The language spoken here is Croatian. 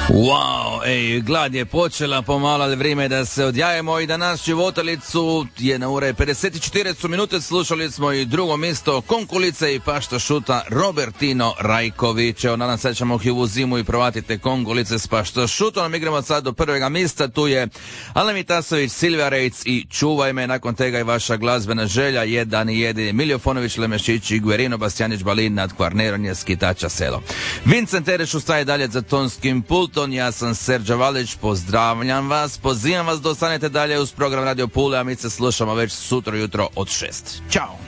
Wow, glad je počela pomalo, ali vrijeme je da se odjavimo i da naš životalicu je na ure 54 minute. Slušali smo i drugo mjesto Konkulice i paštošuta Robertino Rajković. Evo, nadam se da ćemo i ovu zimu i provatite Konkulice s paštošutom. Igramo sad do prvega mjesta, tu je Alen Vitasović, Silvija Rejc i Čuvaj me. Nakon tega i vaša glazbena želja, jedan i jedini Miljofonović, Lemešić i Guerino Bastjanić Balin nad Kvarnerom Skitača selo. Vincent Tereš ustaje dalje za tonskim pultom. Ja sam Serđa Valić, pozdravljam vas, pozivam vas da ostanete dalje uz program Radio Pule, a mi se slušamo već sutra jutro od 6. Ćao!